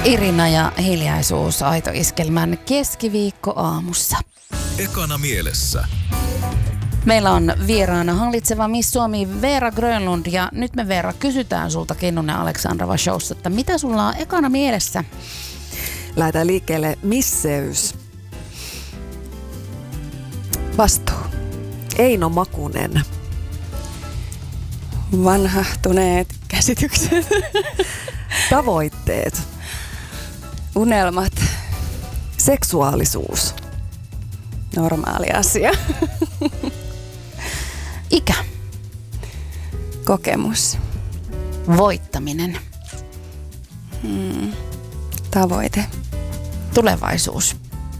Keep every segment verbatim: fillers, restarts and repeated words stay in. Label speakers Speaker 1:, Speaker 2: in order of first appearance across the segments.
Speaker 1: Irina ja hiljaisuus Aito Iskelmän keskiviikko aamussa.
Speaker 2: Ekana mielessä.
Speaker 1: Meillä on vieraana hallitseva Miss Suomi Veera Grönlund ja nyt me Veera kysytään sulta Kinnunen Aleksandrova showssa, että mitä sulla on ekana mielessä?
Speaker 3: Lähdetään liikkeelle misseys. Vastuu. Eino Makunen.
Speaker 4: Vanhahtuneet käsitykset.
Speaker 3: Tavoitteet.
Speaker 4: Unelmat.
Speaker 3: Seksuaalisuus.
Speaker 4: Normaali asia.
Speaker 1: Ikä.
Speaker 4: Kokemus.
Speaker 1: Voittaminen.
Speaker 4: Hmm. Tavoite.
Speaker 1: Tulevaisuus.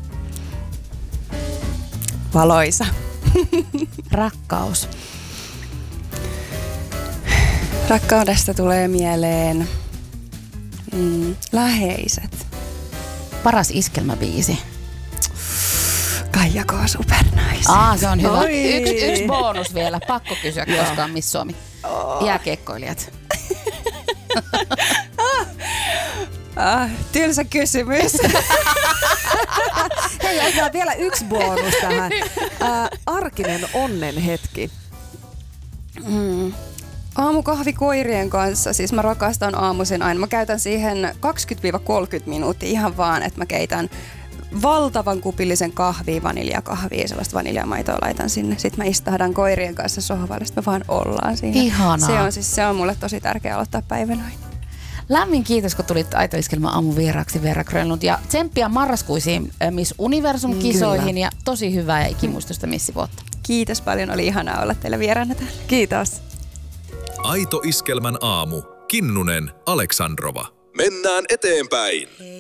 Speaker 4: Valoisa.
Speaker 1: Rakkaus.
Speaker 4: Rakkaudesta tulee mieleen mm, läheiset.
Speaker 1: Paras iskelmäbiisi.
Speaker 4: Kaija K. Supernaisen.
Speaker 1: Aa, se on hyvä.
Speaker 3: Oi.
Speaker 1: Yksi, yksi bonus vielä. Pakko kysyä, koska on Miss Suomi. Jääkiekkoilijat.
Speaker 4: Ah, tylsä kysymys.
Speaker 3: Hei, otetaan vielä yksi bonus tähän. Ää, arkinen onnen hetki.
Speaker 4: Mm. Aamukahvi koirien kanssa, siis mä rakastan aamuisin aina. Mä käytän siihen kaksikymmentä kolmekymmentä minuuttia ihan vaan, että mä keitän valtavan kupillisen kahvia, vaniljakahvia, sellaista vaniljamaitoa laitan sinne. Sitten mä istahdan koirien kanssa sohvalle, sitten me vaan ollaan siinä.
Speaker 1: Ihanaa.
Speaker 4: Se on, siis, se on mulle tosi tärkeää aloittaa päivä noin.
Speaker 1: Lämmin kiitos, kun tulit Aito Iskelmän aamuvieraaksi Veera Grönlund ja tsemppiä marraskuisiin Miss Universum-kisoihin ja tosi hyvää ja ikimuistoista missivuotta.
Speaker 4: Kiitos paljon, oli ihanaa olla teillä vieraana täällä.
Speaker 3: Kiitos.
Speaker 2: Aito Iskelmän aamu. Kinnunen Aleksandrova. Mennään eteenpäin.